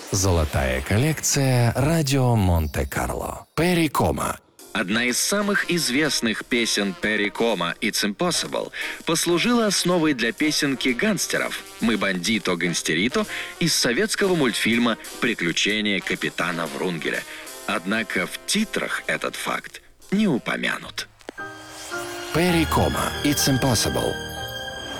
Золотая коллекция «Радио Монте-Карло». Перри Комо. Одна из самых известных песен Перри Комо «It's Impossible» послужила основой для песенки гангстеров «Мы бандито гангстерито» из советского мультфильма «Приключения капитана Врунгеля». Однако в титрах этот факт не упомянут. Перри Комо «It's Impossible».